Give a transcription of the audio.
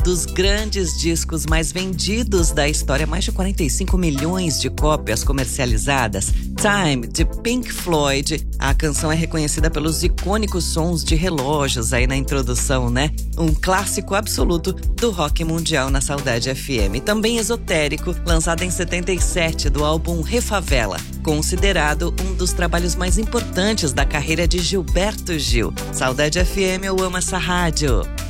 dos grandes discos mais vendidos da história, mais de 45 milhões de cópias comercializadas. Time, de Pink Floyd. A canção é reconhecida pelos icônicos sons de relógios aí na introdução, né? Um clássico absoluto do rock mundial na Saudade FM. Também Esotérico, lançado em 77, do álbum Refavela, considerado um dos trabalhos mais importantes da carreira de Gilberto Gil. Saudade FM, eu amo essa rádio.